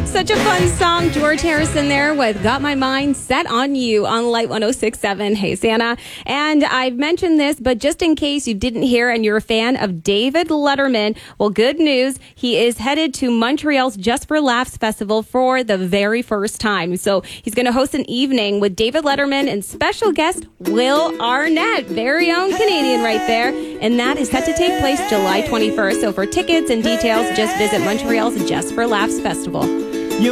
Such a fun song. George Harrison there with Got My Mind Set on You on Light 106.7. Hey, Santa. And I've mentioned this, but just in case you didn't hear and you're a fan of David Letterman, well, good news. He is headed to Montreal's Just for Laughs Festival for the very first time. So he's going to host an evening with David Letterman and special guest Will Arnett, very own Canadian right there. And that is set to take place July 21st. So for tickets and details, just visit Montreal's Just for Laughs Festival.